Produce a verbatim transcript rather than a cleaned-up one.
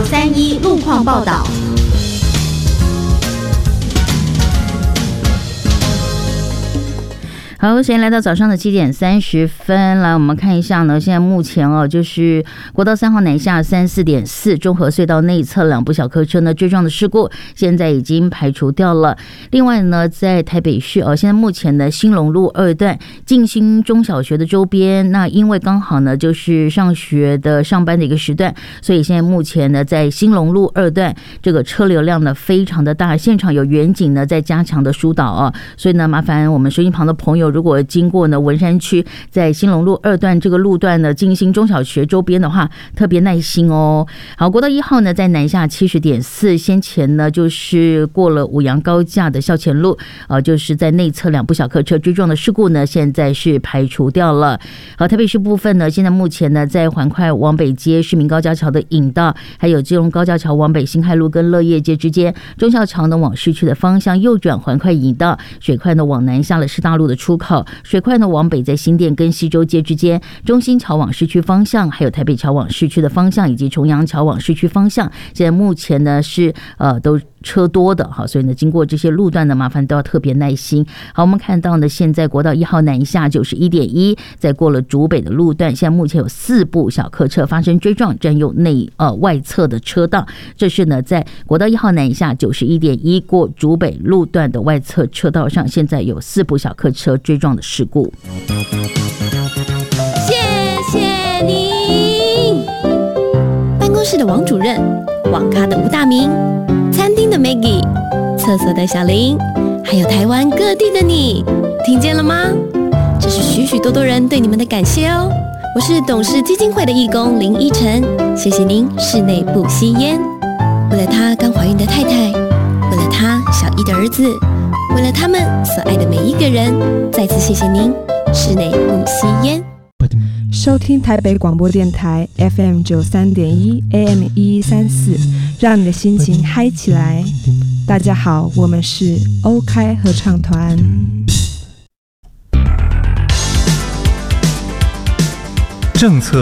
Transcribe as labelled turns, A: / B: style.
A: 三一路况报道。
B: 好，时间来到早上的七点三十分，来我们看一下呢，现在目前哦，就是国道三号南下三四点四中和隧道内侧两部小客车呢追撞的事故，现在已经排除掉了。另外呢，在台北市哦，现在目前的兴隆路二段静心中小学的周边，那因为刚好呢就是上学的上班的一个时段，所以现在目前呢在兴隆路二段这个车流量呢非常的大，现场有远景呢在加强的疏导哦，所以呢麻烦我们收音旁的朋友，如果经过呢文山区在兴隆路二段这个路段呢静心中小学周边的话，特别耐心哦。好，国道一号呢在南下七十点四，先前呢就是过了五羊高架的校前路，呃，就是在内侧两部小客车追撞的事故呢，现在是排除掉了。好，台北市部分呢，现在目前呢在环快往北街市民高架桥的引道，还有基隆高架桥往北辛亥路跟乐业街之间，忠孝桥呢往市区的方向右转环快引道，水快呢往南下了师大路的出口，水快呢往北在新店跟西周街之间，中心桥往市区方向，还有台北桥往市区的方向，以及重阳桥往市区方向，现在目前呢是呃都车多的，好，所以呢经过这些路段呢麻烦都要特别耐心。好，我们看到呢现在国道一号南下九十一点一，在过了竹北的路段，现在目前有四部小客车发生追撞，占用内呃外侧的车道，这是呢在国道一号南下九十一点一过竹北路段的外侧车道上，现在有四部小客车追撞的事故。
C: 谢谢您，办公室的王主任，网咖的吴大明，餐厅的 Maggie， 厕所的小林，还有台湾各地的你，听见了吗？这是许许多多人对你们的感谢哦。我是董事基金会的义工林依晨，谢谢您室内不吸烟。为了他刚怀孕的太太，为了他小一的儿子，为了他们所爱的每一个人，再次谢谢您室内不吸烟。
D: 收听台北广播电台 F M 九三点一 A M 一一三四，让你的心情嗨起来。大家好，我们是欧开合唱团。
E: 政策